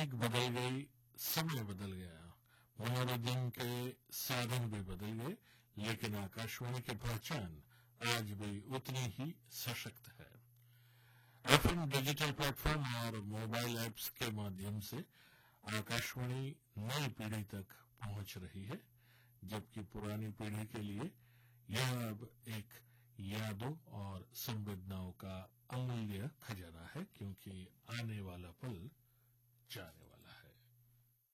तकनीक बदल गई, समय बदल गया, मनोरंजन के साधन भी बदल गए, लेकिन आकाशवाणी की पहचान आज भी उतनी ही सशक्त है। एफएम डिजिटल प्लेटफॉर्म और मोबाइल ऐप्स के माध्यम से आकाशवाणी नई पीढ़ी तक पहुंच रही है, जबकि पुरानी पीढ़ी के लिए यह अब एक यादों और संवेदनाओं का अमूल्य खजाना है, क्योंकि आने वाला पल जाने वाला है।